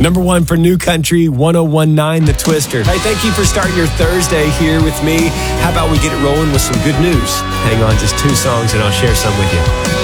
Number one for New Country, 1019 The Twister. Hey, thank you for starting your Thursday here with me. How about we get it rolling with some good news? Hang on, just 2 songs and I'll share some with you.